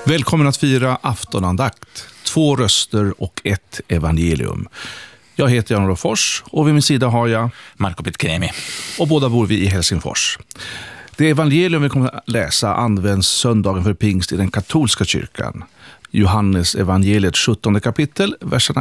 Välkommen att fira aftonandakt. 2 röster och 1 evangelium. Jag heter Jan-Olof Fors och vid min sida har jag Marco Pitkremi. Och båda bor vi i Helsingfors. Det evangelium vi kommer att läsa används söndagen för pingst i den katolska kyrkan. Johannes evangeliet 17 kapitel, verserna